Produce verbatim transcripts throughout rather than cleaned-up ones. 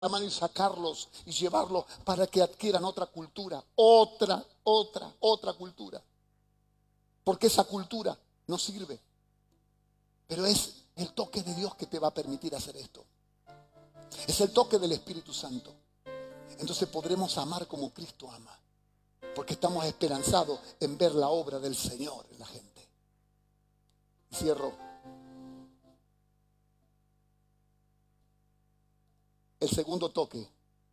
la mano y sacarlos y llevarlos para que adquieran otra cultura, otra, otra, otra cultura. Porque esa cultura no sirve. Pero es el toque de Dios que te va a permitir hacer esto. Es el toque del Espíritu Santo. Entonces podremos amar como Cristo ama. Porque estamos esperanzados en ver la obra del Señor en la gente. Cierro. El segundo toque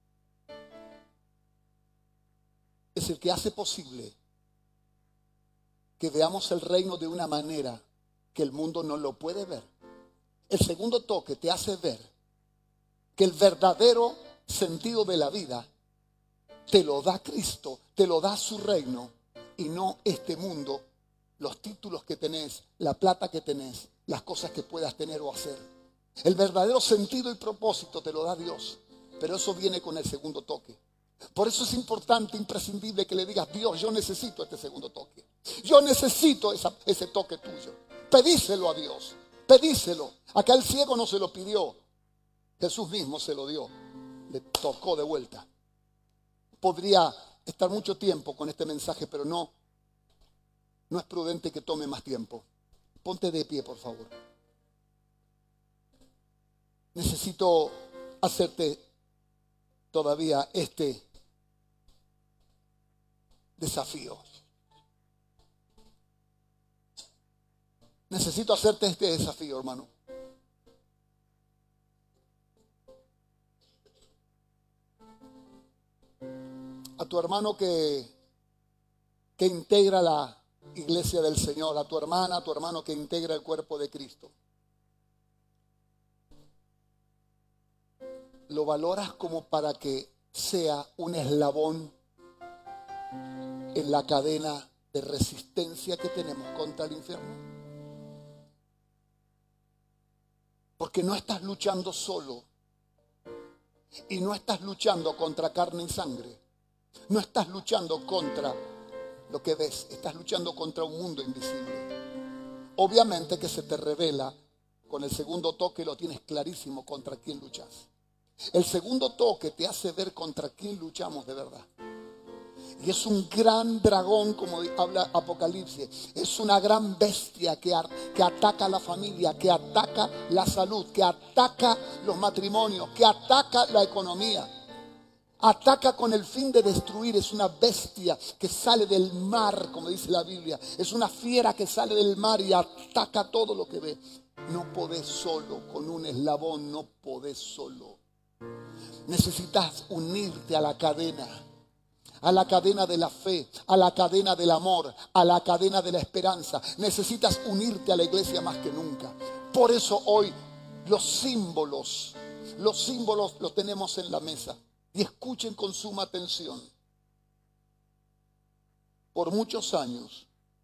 es el que hace posible que veamos el reino de una manera que el mundo no lo puede ver. El segundo toque te hace ver que el verdadero sentido de la vida te lo da Cristo, te lo da su reino y no este mundo, los títulos que tenés, la plata que tenés, las cosas que puedas tener o hacer. El verdadero sentido y propósito te lo da Dios, pero eso viene con el segundo toque. Por eso es importante, imprescindible que le digas: Dios, yo necesito este segundo toque. Yo necesito esa, ese toque tuyo. Pedíselo a Dios, pedíselo. Acá el ciego no se lo pidió, Jesús mismo se lo dio, le tocó de vuelta. Podría estar mucho tiempo con este mensaje, pero no, no es prudente que tome más tiempo. Ponte de pie, por favor. Necesito hacerte todavía este desafío. Necesito hacerte este desafío, hermano. A tu hermano que, que integra la iglesia del Señor, a tu hermana, a tu hermano que integra el cuerpo de Cristo. ¿Lo valoras como para que sea un eslabón en la cadena de resistencia que tenemos contra el infierno? Porque no estás luchando solo y no estás luchando contra carne y sangre. No estás luchando contra lo que ves, estás luchando contra un mundo invisible. Obviamente que se te revela con el segundo toque, lo tienes clarísimo contra quién luchas. El segundo toque te hace ver contra quién luchamos de verdad. Y es un gran dragón, como habla Apocalipsis. Es una gran bestia que, que ataca la familia, que ataca la salud, que ataca los matrimonios, que ataca la economía. Ataca con el fin de destruir. Es una bestia que sale del mar, como dice la Biblia. Es una fiera que sale del mar y ataca todo lo que ve. No podés solo, con un eslabón no podés solo. Necesitas unirte a la cadena, a la cadena de la fe, a la cadena del amor, a la cadena de la esperanza. Necesitas unirte a la iglesia más que nunca. Por eso hoy los símbolos, los símbolos los tenemos en la mesa. Y escuchen con suma atención. Por muchos años,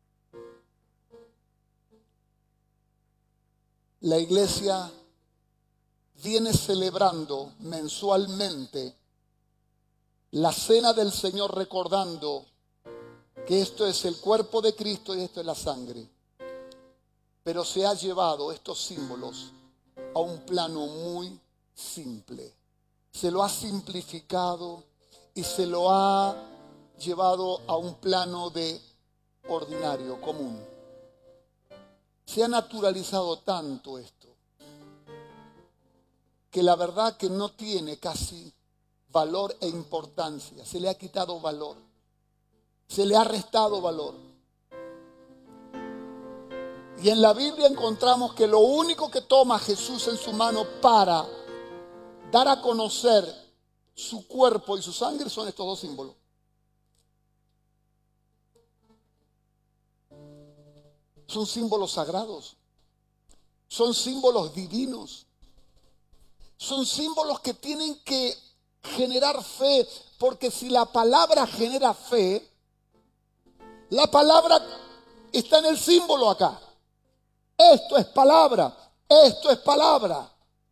la iglesia viene celebrando mensualmente la cena del Señor, recordando que esto es el cuerpo de Cristo y esto es la sangre. Pero se ha llevado estos símbolos a un plano muy simple. Se lo ha simplificado y se lo ha llevado a un plano de ordinario, común. Se ha naturalizado tanto esto que la verdad que no tiene casi valor e importancia. Se le ha quitado valor. Se le ha restado valor. Y en la Biblia encontramos que lo único que toma Jesús en su mano para dar a conocer su cuerpo y su sangre son estos dos símbolos. Son símbolos sagrados. Son símbolos divinos. Son símbolos que tienen que generar fe, porque si la palabra genera fe, la palabra está en el símbolo acá. Esto es palabra, esto es palabra.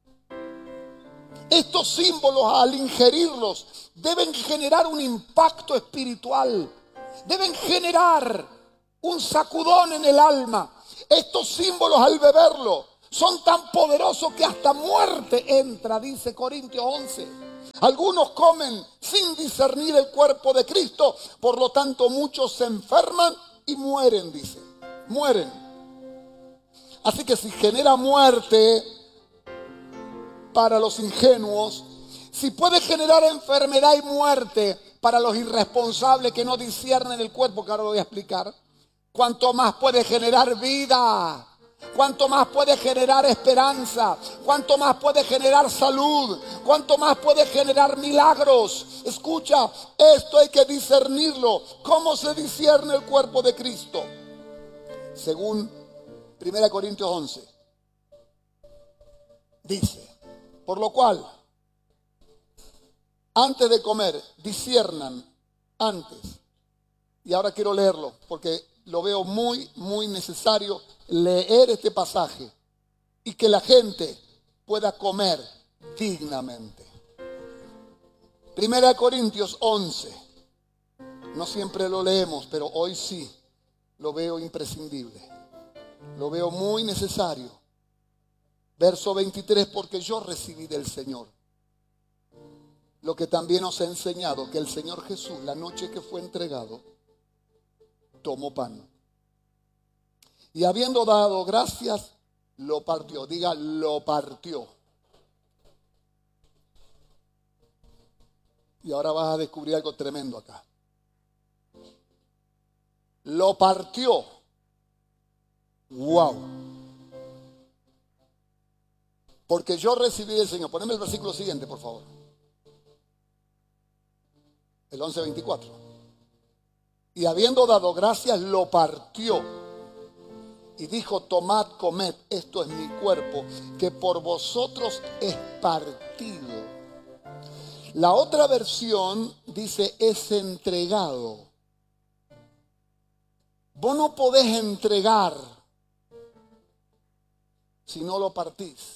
Estos símbolos, al ingerirlos, deben generar un impacto espiritual, deben generar un sacudón en el alma. Estos símbolos, al beberlo, son tan poderosos que hasta muerte entra, dice Corintios once. Algunos comen sin discernir el cuerpo de Cristo, por lo tanto muchos se enferman y mueren, dice. Mueren. Así que si genera muerte para los ingenuos, si puede generar enfermedad y muerte para los irresponsables que no disciernen el cuerpo, que ahora lo voy a explicar, ¿cuánto más puede generar vida? ¿Cuánto más puede generar esperanza? ¿Cuánto más puede generar salud? ¿Cuánto más puede generar milagros? Escucha, esto hay que discernirlo. ¿Cómo se discierne el cuerpo de Cristo? Según primera Corintios once, dice, por lo cual, antes de comer, disciernan antes. Y ahora quiero leerlo porque lo veo muy, muy necesario leer este pasaje y que la gente pueda comer dignamente. Primera Corintios once. No siempre lo leemos, pero hoy sí lo veo imprescindible. Lo veo muy necesario. Verso veintitrés, porque yo recibí del Señor lo que también os he enseñado, que el Señor Jesús, la noche que fue entregado, tomó pan. Y habiendo dado gracias, lo partió. Diga, lo partió. Y ahora vas a descubrir algo tremendo acá. Lo partió. Wow. Porque yo recibí del Señor. Poneme el versículo siguiente, por favor. El once veinticuatro. Y habiendo dado gracias, lo partió. Y dijo, tomad, comed, esto es mi cuerpo, que por vosotros es partido. La otra versión dice, es entregado. Vos no podés entregar si no lo partís.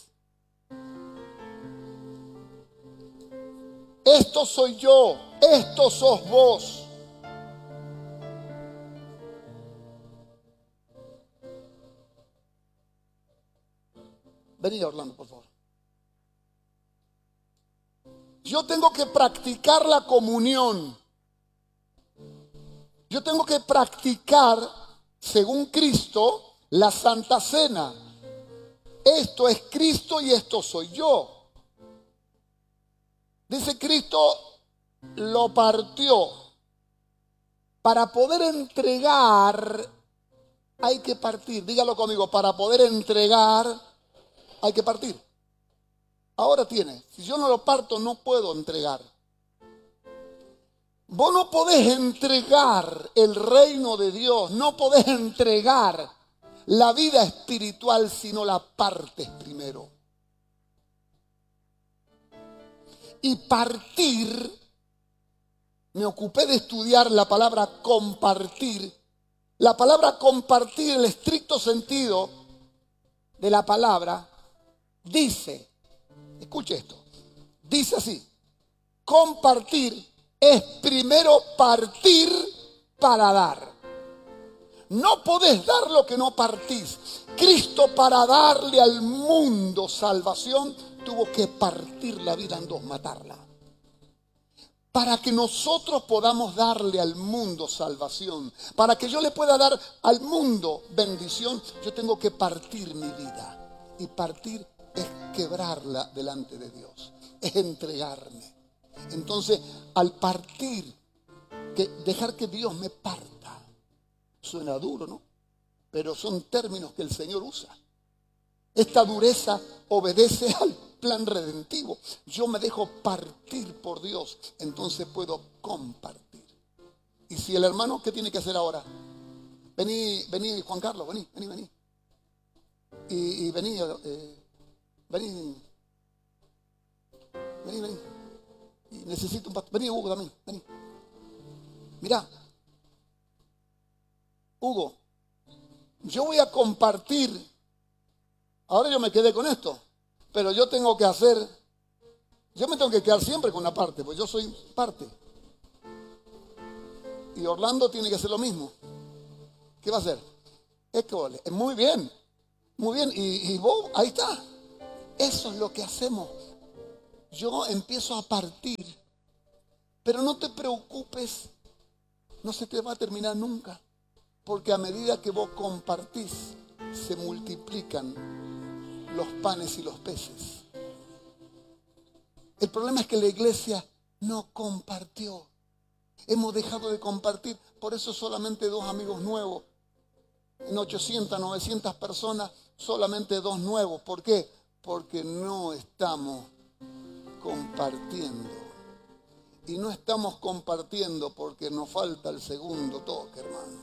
Esto soy yo, esto sos vos. Vení, Orlando, por favor. Yo tengo que practicar la comunión. Yo tengo que practicar, según Cristo, la Santa Cena. Esto es Cristo y esto soy yo. Dice Cristo, lo partió. Para poder entregar, hay que partir. Dígalo conmigo, para poder entregar, hay que partir. Ahora tiene, si yo no lo parto, no puedo entregar. Vos no podés entregar el reino de Dios, no podés entregar la vida espiritual si no la partes primero. Y partir, me ocupé de estudiar la palabra compartir. La palabra compartir, el estricto sentido de la palabra, dice, escuche esto, dice así, compartir es primero partir para dar. No podés dar lo que no partís. Cristo, para darle al mundo salvación, tuvo que partir la vida en dos, matarla. Para que nosotros podamos darle al mundo salvación, para que yo le pueda dar al mundo bendición, yo tengo que partir mi vida. Y partir es quebrarla delante de Dios, es entregarme. Entonces, al partir, que dejar que Dios me parta, suena duro, ¿no? Pero son términos que el Señor usa. Esta dureza obedece al plan redentivo. Yo me dejo partir por Dios, entonces puedo compartir. Y si el hermano, ¿qué tiene que hacer ahora? Vení, vení, Juan Carlos, vení, vení, vení. Y, y vení, eh, vení, vení, vení. Y necesito un pastor. Vení, Hugo, también, vení. Mirá, Hugo, yo voy a compartir. Ahora yo me quedé con esto, pero yo tengo que hacer, yo me tengo que quedar siempre con una parte, pues yo soy parte. Y Orlando tiene que hacer lo mismo. ¿Qué va a hacer? Es que muy bien, muy bien. Y, y vos, ahí está. Eso es lo que hacemos. yo empiezo a partir. Pero no te preocupes, no se te va a terminar nunca. Porque a medida que vos compartís, se multiplican los panes y los peces. El problema es que la iglesia no compartió. Hemos dejado de compartir. Por eso solamente dos amigos nuevos. En ochocientas, novecientas personas, solamente dos nuevos. ¿Por qué? Porque no estamos compartiendo. Y no estamos compartiendo porque nos falta el segundo toque, hermano.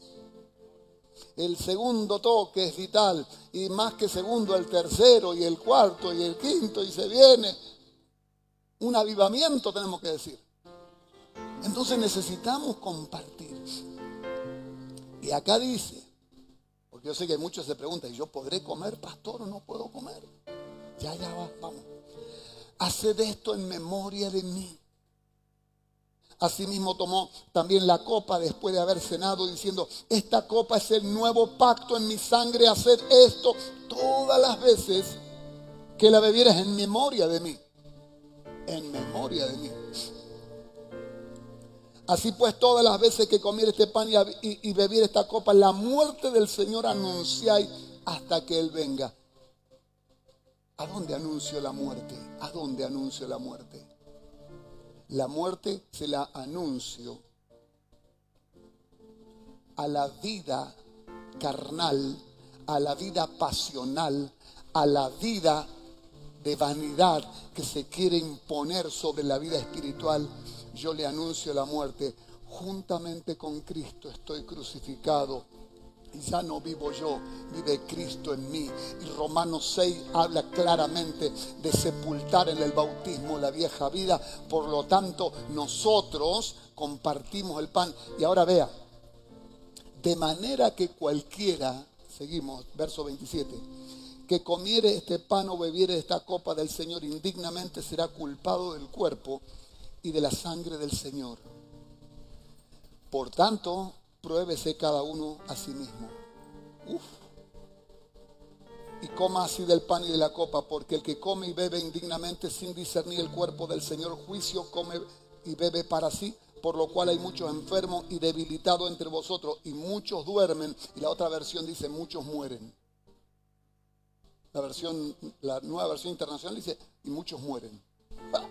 El segundo toque es vital. Y más que segundo, el tercero y el cuarto y el quinto. Y se viene un avivamiento, tenemos que decir. Entonces necesitamos compartir. Y acá dice, porque yo sé que muchos se preguntan, ¿yo podré comer, pastor, o no puedo comer? Ya, ya va, vamos. Haced esto en memoria de mí. Asimismo tomó también la copa después de haber cenado, diciendo, esta copa es el nuevo pacto en mi sangre, haced esto todas las veces que la bebieras en memoria de mí. En memoria de mí. Así pues, todas las veces que comiera este pan y, y, y bebiera esta copa, la muerte del Señor anunciáis hasta que Él venga. ¿A dónde anuncio la muerte? ¿A dónde anuncio la muerte? La muerte se la anuncio a la vida carnal, a la vida pasional, a la vida de vanidad que se quiere imponer sobre la vida espiritual. Yo le anuncio la muerte. Juntamente con Cristo estoy crucificado. Y ya no vivo yo, vive Cristo en mí. Y Romanos seis habla claramente de sepultar en el bautismo la vieja vida. Por lo tanto, nosotros compartimos el pan. Y ahora vea, de manera que cualquiera, seguimos, verso veintisiete, que comiere este pan o bebiere esta copa del Señor indignamente será culpado del cuerpo y de la sangre del Señor. Por tanto, pruébese cada uno a sí mismo. Uf. Y coma así del pan y de la copa, porque el que come y bebe indignamente sin discernir el cuerpo del Señor, juicio come y bebe para sí, por lo cual hay muchos enfermos y debilitados entre vosotros, y muchos duermen. Y la otra versión dice, muchos mueren. La versión, la nueva versión internacional dice, y muchos mueren. Ah,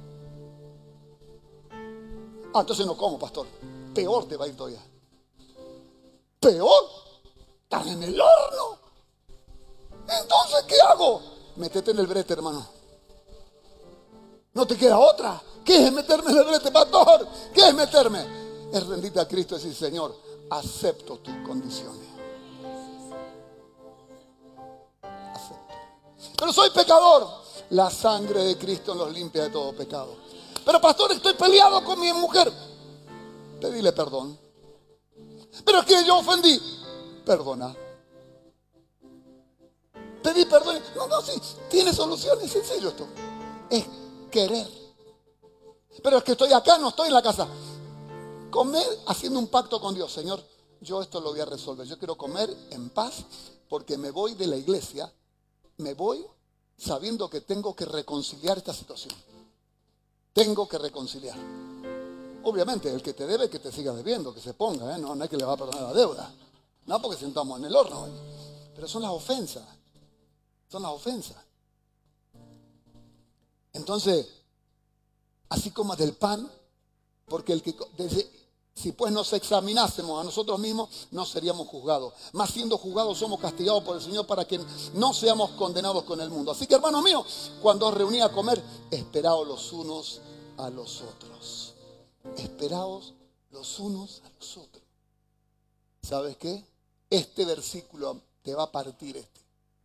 ah entonces no como, pastor. Peor te va a ir todavía. Peor. Están en el horno. Entonces, ¿qué hago? Métete en el brete, hermano. No te queda otra. ¿Qué es meterme en el brete, pastor? ¿Qué es meterme? Es rendirte a Cristo y decir, Señor, acepto tus condiciones. Acepto. Pero soy pecador. La sangre de Cristo nos limpia de todo pecado. Pero pastor, estoy peleado con mi mujer. Pedile perdón. Pero es que yo ofendí. Perdona. Pedí perdón. No, no, sí. Tiene solución. Es sencillo esto. Es querer. Pero es que estoy acá, no estoy en la casa. Comer haciendo un pacto con Dios. Señor, yo esto lo voy a resolver. Yo quiero comer en paz porque me voy de la iglesia. Me voy sabiendo que tengo que reconciliar esta situación. Tengo que reconciliar. Obviamente, el que te debe, que te siga debiendo, que se ponga, ¿eh? No, no es que le va a perdonar la deuda. No, porque sentamos en el horno. ¿eh? Pero son las ofensas. Son las ofensas. Entonces, así como del pan, porque el que, desde, si pues nos examinásemos a nosotros mismos, no seríamos juzgados. Más siendo juzgados, somos castigados por el Señor para que no seamos condenados con el mundo. Así que, hermanos míos, cuando os reuní a comer, esperaos los unos a los otros. Esperaos los unos a los otros. ¿Sabes qué? Este versículo te va a partir este.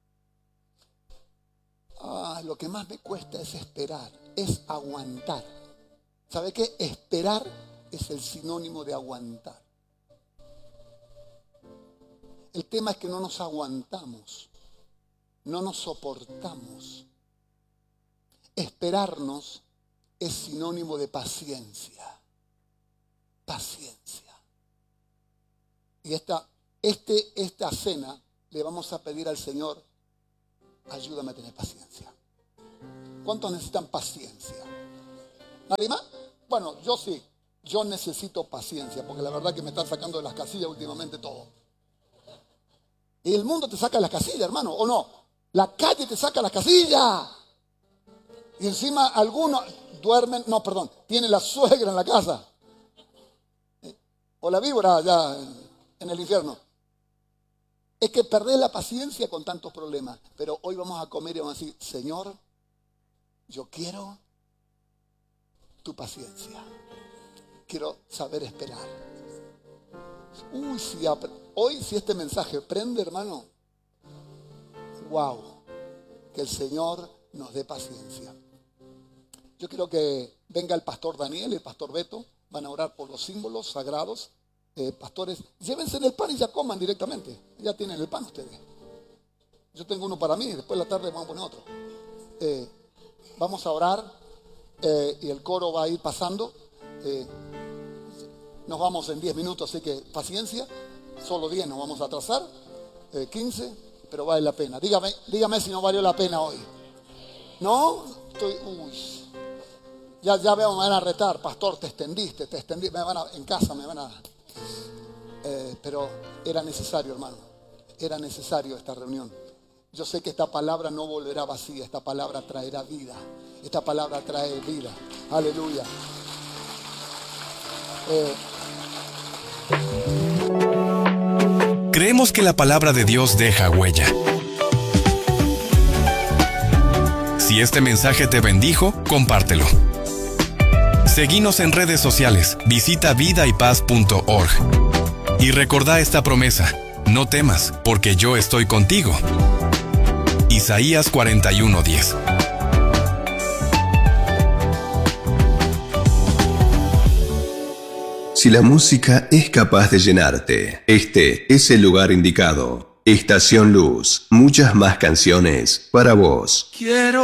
Ah, lo que más me cuesta es esperar, es aguantar. ¿Sabe qué? Esperar es el sinónimo de aguantar. El tema es que no nos aguantamos, no nos soportamos. Esperarnos es sinónimo de paciencia. Paciencia. Y esta, este, esta cena le vamos a pedir al Señor, ayúdame a tener paciencia. ¿Cuántos necesitan paciencia? ¿Nadie más? Bueno, yo sí. Yo necesito paciencia, porque la verdad que me está sacando de las casillas últimamente todo. Y el mundo te saca de las casillas, hermano, ¿o no? La calle te saca de las casillas. Y encima algunos duermen, no, perdón, tienen la suegra en la casa. O la víbora allá en el infierno. Es que perdés la paciencia con tantos problemas. Pero hoy vamos a comer y vamos a decir, Señor, yo quiero tu paciencia. Quiero saber esperar. Uy, si hoy si este mensaje prende, hermano, wow, que el Señor nos dé paciencia. Yo quiero que venga el pastor Daniel y el pastor Beto, van a orar por los símbolos sagrados. Eh, pastores, llévense el pan y ya coman directamente. Ya tienen el pan ustedes. Yo tengo uno para mí, después de la tarde vamos a poner otro. Eh, vamos a orar eh, y el coro va a ir pasando. Eh, Nos vamos en diez minutos, así que paciencia. Solo diez nos vamos a atrasar. Eh, quince, pero vale la pena. Dígame, dígame si no valió la pena hoy. ¿No? Estoy, uy. Ya, ya veo, me van a retar. Pastor, te extendiste, te extendiste. Me van a, en casa me van a... Eh, pero era necesario, hermano. Era necesario esta reunión. Yo sé que esta palabra no volverá vacía. Esta palabra traerá vida. Esta palabra trae vida. Aleluya. Eh, Creemos que la palabra de Dios deja huella. Si este mensaje te bendijo, compártelo. Seguinos en redes sociales, visita vida y paz punto org. Y recordá esta promesa, no temas, porque yo estoy contigo. Isaías cuarenta y uno diez. Si la música es capaz de llenarte, este es el lugar indicado. Estación Luz, muchas más canciones para vos. Quiero